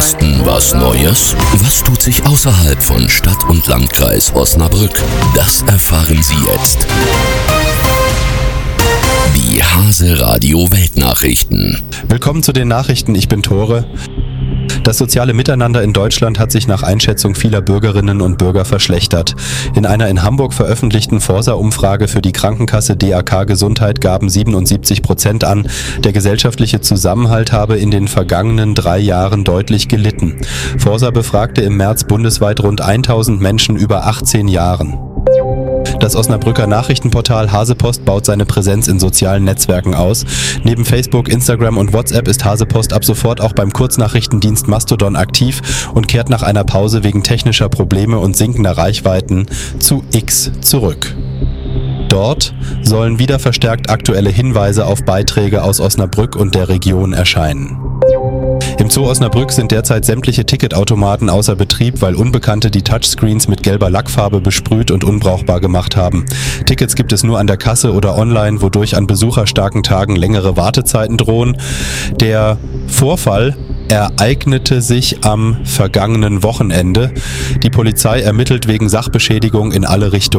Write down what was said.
Osten was Neues? Was tut sich außerhalb von Stadt und Landkreis Osnabrück? Das erfahren Sie jetzt. Die Hase Radio Weltnachrichten. Willkommen zu den Nachrichten, ich bin Tore. Das soziale Miteinander in Deutschland hat sich nach Einschätzung vieler Bürgerinnen und Bürger verschlechtert. In einer in Hamburg veröffentlichten Forsa-Umfrage für die Krankenkasse DAK Gesundheit gaben 77% an, der gesellschaftliche Zusammenhalt habe in den vergangenen 3 Jahren deutlich gelitten. Forsa befragte im März bundesweit rund 1000 Menschen über 18 Jahren. Das Osnabrücker Nachrichtenportal Hasepost baut seine Präsenz in sozialen Netzwerken aus. Neben Facebook, Instagram und WhatsApp ist Hasepost ab sofort auch beim Kurznachrichtendienst Mastodon aktiv und kehrt nach einer Pause wegen technischer Probleme und sinkender Reichweiten zu X zurück. Dort sollen wieder verstärkt aktuelle Hinweise auf Beiträge aus Osnabrück und der Region erscheinen. Im Zoo Osnabrück sind derzeit sämtliche Ticketautomaten außer Betrieb, weil Unbekannte die Touchscreens mit gelber Lackfarbe besprüht und unbrauchbar gemacht haben. Tickets gibt es nur an der Kasse oder online, wodurch an besucherstarken Tagen längere Wartezeiten drohen. Der Vorfall ereignete sich am vergangenen Wochenende. Die Polizei ermittelt wegen Sachbeschädigung in alle Richtungen.